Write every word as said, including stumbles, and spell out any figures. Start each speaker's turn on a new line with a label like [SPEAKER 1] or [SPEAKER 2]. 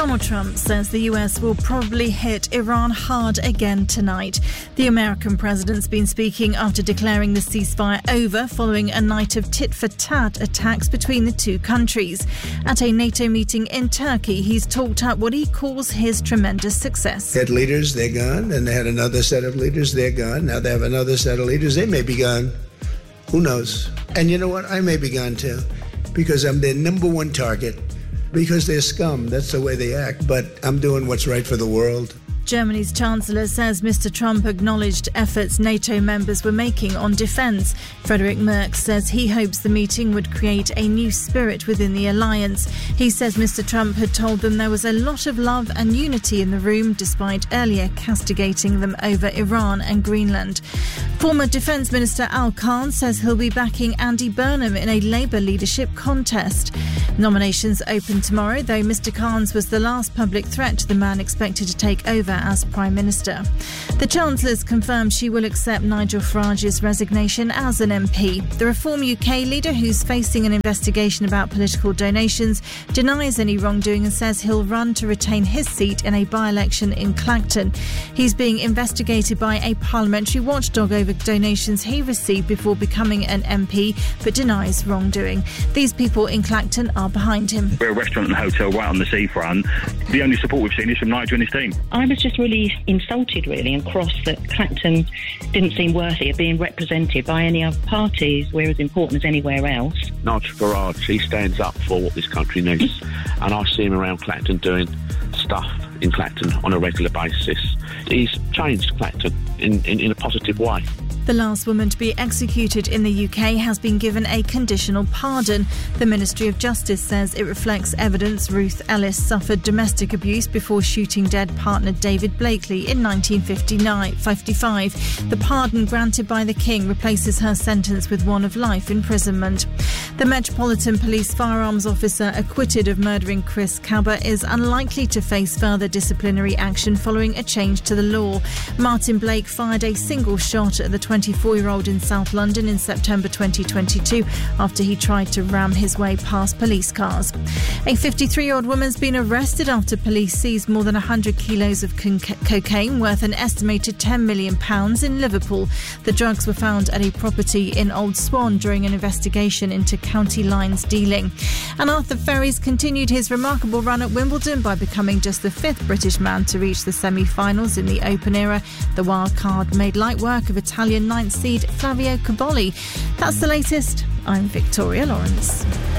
[SPEAKER 1] Donald Trump says the U S will probably hit Iran hard again tonight. The American president's been speaking after declaring the ceasefire over following a night of tit-for-tat attacks between the two countries. At a NATO meeting in Turkey, he's talked up what he calls his tremendous success.
[SPEAKER 2] They had leaders, they're gone, and they had another set of leaders, they're gone. Now they have another set of leaders, they may be gone. Who knows? And you know what? I may be gone too, because I'm their number one target. Because they're scum, that's the way they act, but I'm doing what's right for the world.
[SPEAKER 1] Germany's Chancellor says Mister Trump acknowledged efforts NATO members were making on defence. Friedrich Merz says he hopes the meeting would create a new spirit within the alliance. He says Mister Trump had told them there was a lot of love and unity in the room, despite earlier castigating them over Iran and Greenland. Former Defence Minister Al Khan says he'll be backing Andy Burnham in a Labour leadership contest. Nominations open tomorrow, though Mister Khan's was the last public threat to the man expected to take over as Prime Minister. The Chancellor's confirmed she will accept Nigel Farage's resignation as an M P. The Reform U K leader, who's facing an investigation about political donations, denies any wrongdoing and says he'll run to retain his seat in a by-election in Clacton. He's being investigated by a parliamentary watchdog over donations he received before becoming an M P, but denies wrongdoing. These people in Clacton are behind him.
[SPEAKER 3] We're a restaurant and hotel right on the seafront. The only support we've seen is from Nigel and his team.
[SPEAKER 4] I was just really insulted, really, and cross that Clacton didn't seem worthy of being represented by any other parties. We're as important as anywhere else.
[SPEAKER 5] Nigel Farage, he stands up for what this country needs, and I see him around Clacton doing stuff in Clacton on a regular basis. He's changed Clacton in, in, in a positive way.
[SPEAKER 1] The last woman to be executed in the U K has been given a conditional pardon. The Ministry of Justice says it reflects evidence Ruth Ellis suffered domestic abuse before shooting dead partner David Blakely in nineteen fifty-five. The pardon granted by the King replaces her sentence with one of life imprisonment. The Metropolitan Police firearms officer acquitted of murdering Chris Cabot is unlikely to face further disciplinary action following a change to the law. Martin Blake fired a single shot at the twenty-four-year-old in South London in September twenty twenty-two after he tried to ram his way past police cars. A fifty-three-year-old woman's been arrested after police seized more than one hundred kilos of con- cocaine worth an estimated ten million pounds in Liverpool. The drugs were found at a property in Old Swan during an investigation into county lines dealing. And Arthur Ferry's continued his remarkable run at Wimbledon by becoming just the fifth British man to reach the semi-finals in the Open era. The wild card made light work of Italian ninth seed Flavio Cobolli. That's the latest. I'm Victoria Lawrence.